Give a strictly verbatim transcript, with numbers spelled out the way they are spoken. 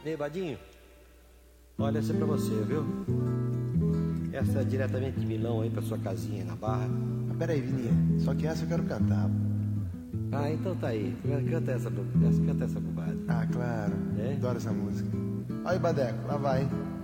Ei, Badinho, olha, essa é pra você, viu? Essa é diretamente de Milão aí pra sua casinha aí na Barra. Mas peraí, Vininha, só que essa eu quero cantar. Ah, então tá aí. Canta essa, canta essa bobagem. Ah, claro. É? Adoro essa música. Olha o Badeco, lá vai.